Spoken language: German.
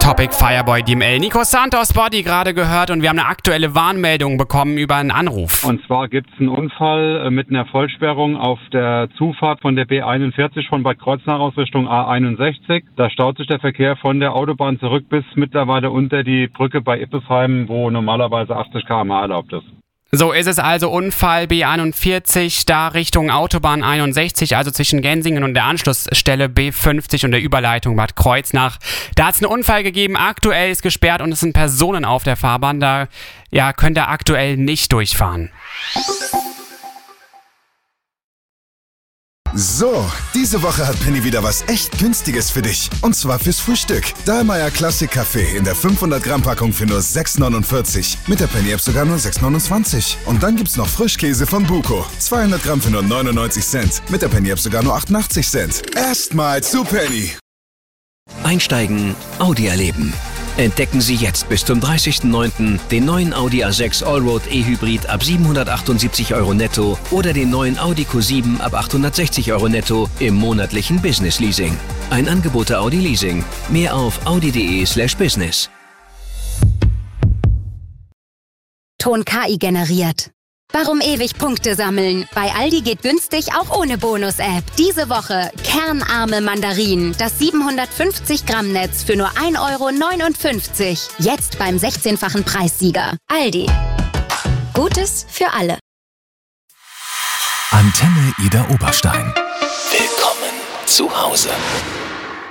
Topic Fireboy DML. Nico Santos Body gerade gehört und wir haben eine aktuelle Warnmeldung bekommen über einen Anruf. Und zwar gibt es einen Unfall mit einer Vollsperrung auf der Zufahrt von der B41 von Bad Kreuznach aus Richtung A61. Da staut sich der Verkehr von der Autobahn zurück bis mittlerweile unter die Brücke bei Ippesheim, wo normalerweise 80 km/h erlaubt ist. So ist es also, Unfall B41, da Richtung Autobahn 61, also zwischen Gensingen und der Anschlussstelle B50 und der Überleitung Bad Kreuznach. Da hat es einen Unfall gegeben, aktuell ist gesperrt und es sind Personen auf der Fahrbahn, da könnt ihr aktuell nicht durchfahren. So, diese Woche hat Penny wieder was echt Günstiges für dich. Und zwar fürs Frühstück. Dahlmeier Classic Kaffee in der 500 Gramm Packung für nur 6,49. Mit der Penny App sogar nur 6,29. Und dann gibt's noch Frischkäse von Buko. 200 Gramm für nur 99 Cent. Mit der Penny App sogar nur 88 Cent. Erstmal zu Penny. Einsteigen, Audi erleben. Entdecken Sie jetzt bis zum 30.09. den neuen Audi A6 Allroad E-Hybrid ab 778 € netto oder den neuen Audi Q7 ab 860 € netto im monatlichen Business Leasing. Ein Angebot der Audi Leasing. Mehr auf audi.de/business. Ton KI generiert. Warum ewig Punkte sammeln? Bei Aldi geht günstig auch ohne Bonus-App. Diese Woche kernarme Mandarinen, das 750 Gramm Netz für nur 1,59 €. Jetzt beim 16-fachen Preissieger. Aldi. Gutes für alle. Antenne Ida Oberstein. Willkommen zu Hause.